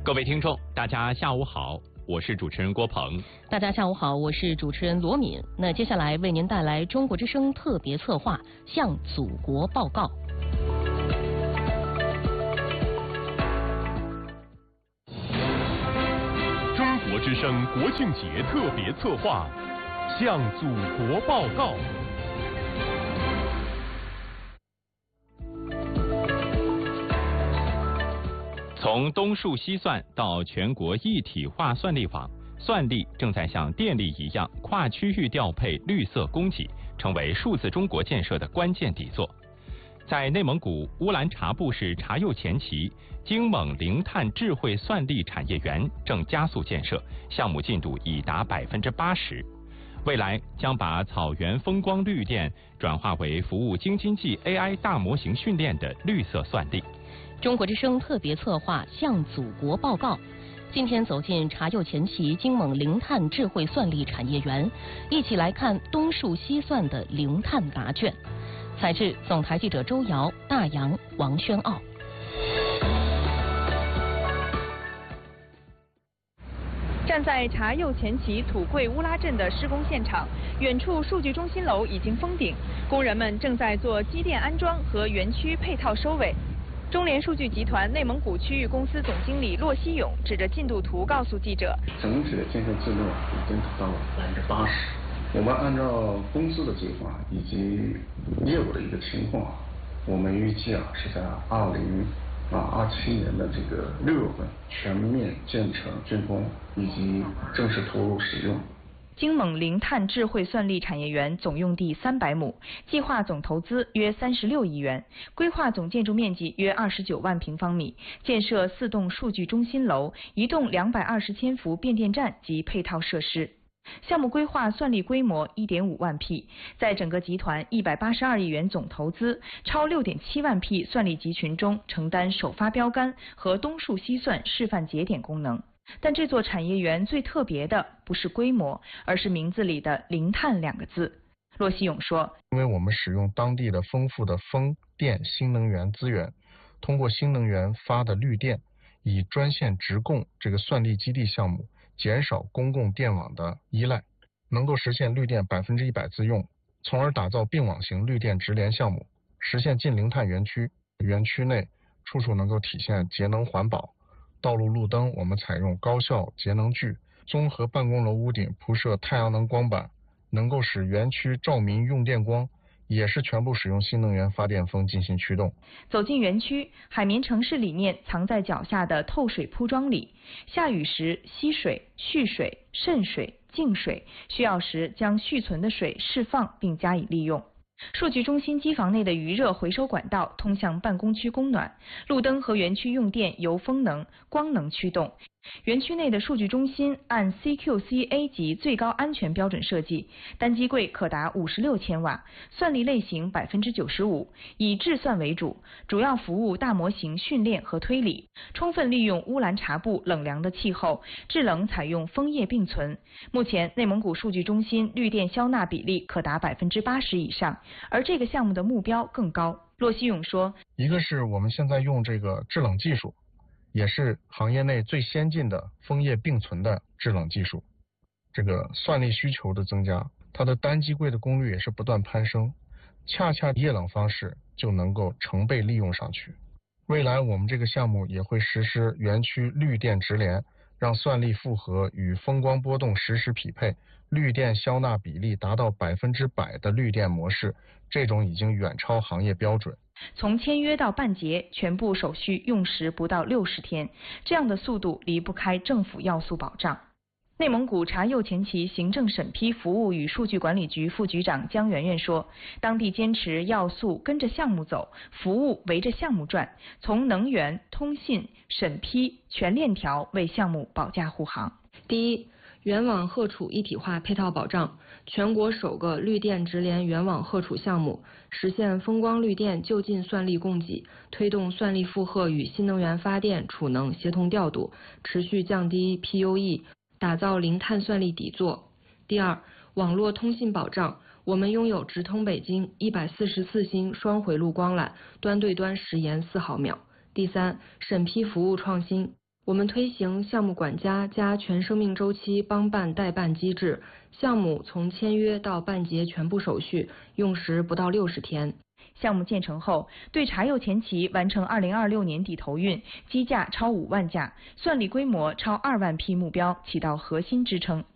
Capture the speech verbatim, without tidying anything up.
各位听众，大家下午好，我是主持人郭鹏。 大家下午好，我是主持人罗敏。那接下来为您带来中国之声特别策划《向祖国报告》。 中国之声国庆节特别策划《向祖国报告》。 从东数西算到全国一体化算力网，算力正在像电力一样跨区域调配绿色供给，成为数字中国建设的关键底座。在内蒙古乌兰察布市察右前旗，京蒙零碳智慧算力产业园正加速建设，项目进度已达百分之八十。未来将把草原风光绿电转化为服务京津冀 A I 大模型训练的绿色算力。 中国之声特别策划《向祖国报告》，今天走进察右前旗京蒙零碳智慧算力产业园，一起来看东数西算的零碳答卷。采制总台记者周瑶、大洋、王轩傲。 站在察右前旗土贵乌拉镇的施工现场，远处数据中心楼已经封顶，工人们正在做机电安装和园区配套收尾。中联数据集团内蒙古区域公司总经理骆希勇指着进度图告诉记者：“ 整体的建设进度已经达到了百分之八十。我们按照公司的计划以及业务的一个情况，我们预计啊是在二零啊二七年的这个六月份全面建成竣工以及正式投入使用。” 京蒙零碳智慧算力产业园总用地三百亩，计划总投资约三十六亿元，规划总建筑面积约二十九万平方米，建设四栋数据中心楼、一栋两百二十千伏变电站及配套设施。项目规划算力规模 一点五万P， 在整个集团一百八十二亿元总投资、超 六点七万P 算力集群中承担首发标杆和东数西算示范节点功能。但这座产业园最特别的不是规模，而是名字里的零碳两个字。骆希勇说：“ 因为我们使用当地的丰富的风电新能源资源，通过新能源发的绿电，以专线直供这个算力基地项目，减少公共电网的依赖，能够实现绿电百分之一百自用，从而打造并网型绿电直连项目，实现近零碳园区。园区内处处能够体现节能环保。道路路灯我们采用高效节能具，综合办公楼屋顶铺设太阳能光板，能够使园区照明用电光也是全部使用新能源发电风进行驱动。” 走进园区，海绵城市理念藏在脚下的透水铺装里，下雨时吸水、蓄水、渗水、净水，需要时将蓄存的水释放并加以利用。数据中心机房内的余热回收管道通向办公区供暖，路灯和园区用电由风能、光能驱动。园区内的数据中心按 C Q C A 级最高安全标准设计，单机柜可达五十六千瓦，算力类型 百分之九十五， 以智算为主，主要服务大模型训练和推理，充分利用乌兰察布冷凉的气候，制冷采用枫叶并存。目前内蒙古数据中心绿电消纳比例可达 百分之八十 以上，而这个项目的目标更高。骆希勇说：“ 一个是我们现在用这个制冷技术，也是行业内最先进的枫叶并存的制冷技术。这个算力需求的增加，它的单机柜的功率也是不断攀升，恰恰液冷方式就能够成倍利用上去。未来我们这个项目也会实施园区绿电直连，让算力负荷与风光波动实时匹配，绿电消纳比例达到百分之百的绿电模式，这种已经远超行业标准。” 从签约到办结，全部手续用时不到六十天，这样的速度离不开政府要素保障。内蒙古察右前旗行政审批服务与数据管理局副局长姜媛媛说，当地坚持要素跟着项目走，服务围着项目转，从能源、通信、审批全链条为项目保驾护航。 第一，原网荷储一体化配套保障，全国首个绿电直连原网荷储项目，实现风光绿电就近算力供给，推动算力负荷与新能源发电储能协同调度，持续降低 P U E， 打造零碳算力底座。第二，网络通信保障，我们拥有直通北京一百四十四星双回路光缆，端对端时延四毫秒。第三，审批服务创新。 我们推行项目管家加全生命周期帮办代办机制，项目从签约到办结全部手续用时不到六十天。 项目建成后，对茶釉前期完成二零二六年底投运，机架超五万架，算力规模超二万批目标起到核心支撑。